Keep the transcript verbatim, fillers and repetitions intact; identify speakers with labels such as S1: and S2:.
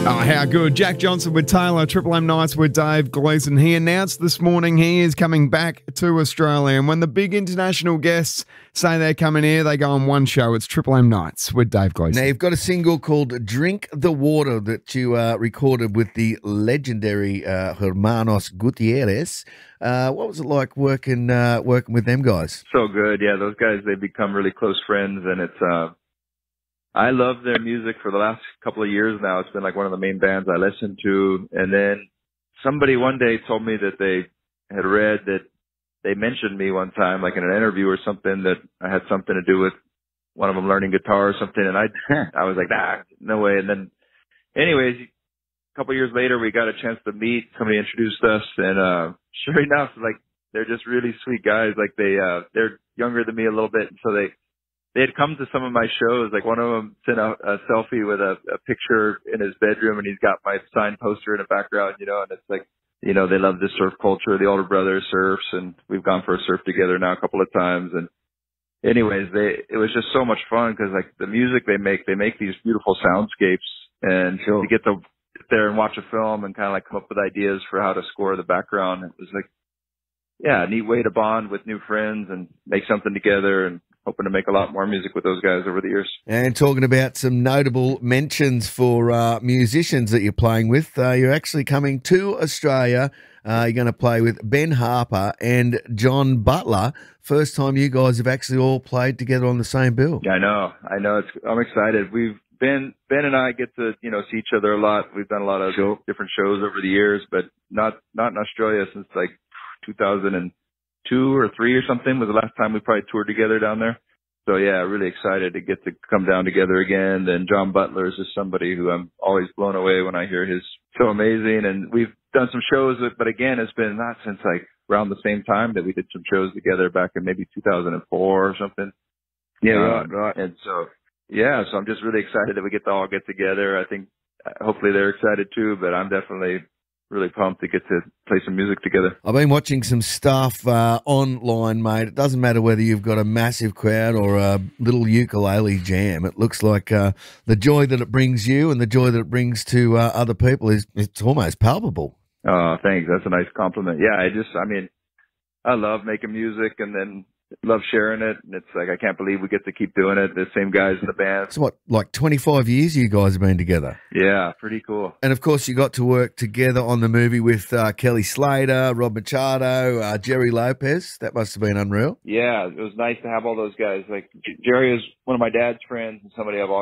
S1: Oh, how good. Jack Johnson with Taylor, Triple M Nights with Dave Gleeson. He announced this morning he is coming back to Australia. And when the big international guests say they're coming here, they go on one show. It's Triple M Nights with Dave Gleeson.
S2: Now, you've got a single called Drink the Water that you uh, recorded with the legendary uh, Hermanos Gutierrez. Uh, what was it like working uh, working with them guys?
S3: So good. Yeah, those guys, they've become really close friends, and it's... Uh, I love their music for the last couple of years now. It's been like one of the main bands I listen to. And then somebody one day told me that they had read that they mentioned me one time, like in an interview or something, that I had something to do with one of them learning guitar or something. And I, I was like, nah, no way. And then anyways, a couple of years later, we got a chance to meet. Somebody introduced us, and, uh, sure enough, like, they're just really sweet guys. Like they, uh, they're younger than me a little bit. And so they, They had come to some of my shows. Like one of them sent a, a selfie with a, a picture in his bedroom, and he's got my signed poster in the background, you know, and it's like, you know, they love the surf culture. The older brother surfs, and we've gone for a surf together now a couple of times. And anyways, they, it was just so much fun because like the music they make, they make these beautiful soundscapes, and sure. to get to sit there and watch a film and kind of like come up with ideas for how to score the background. It was like, yeah, a neat way to bond with new friends and make something together, and hoping to make a lot more music with those guys over the years.
S2: And talking about some notable mentions for uh, musicians that you're playing with, uh, you're actually coming to Australia. Uh, you're going to play with Ben Harper and John Butler. First time you guys have actually all played together on the same bill.
S3: Yeah, I know. I know. It's, I'm excited. We've Ben, Ben and I get to, you know, see each other a lot. We've done a lot of different shows over the years, but not, not in Australia since like two thousand two or three or something was the last time we probably toured together down there. So yeah, really excited to get to come down together again. And John Butler is just somebody who I'm always blown away when I hear his so amazing. And we've done some shows, but again, it's been not since like around the same time that we did some shows together back in maybe two thousand four or something.
S2: Yeah,
S3: um,
S2: right, right.
S3: And so, yeah, so I'm just really excited that we get to all get together. I think uh, hopefully they're excited too, but I'm definitely really pumped to get to play some music together.
S2: I've been watching some stuff uh, online, mate. It doesn't matter whether you've got a massive crowd or a little ukulele jam. It looks like uh, the joy that it brings you and the joy that it brings to uh, other people is it's almost palpable.
S3: Oh, thanks. That's a nice compliment. Yeah, I just, I mean, I love making music and then love sharing it. And it's like, I can't believe we get to keep doing it. The same guys in the band.
S2: So what, like twenty-five years you guys have been together?
S3: Yeah, pretty cool.
S2: And of course, you got to work together on the movie with uh, Kelly Slater, Rob Machado, uh, Jerry Lopez. That must have been unreal.
S3: Yeah, it was nice to have all those guys. Like Jerry is one of my dad's friends and somebody I've